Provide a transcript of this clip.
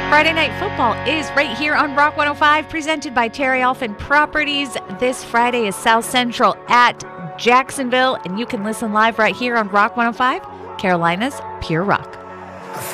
Friday Night Football is right here on Rock 105, presented by Terry Alphin Properties. This Friday is South Central at Jacksonville, and you can listen live right here on Rock 105, Carolina's Pure Rock.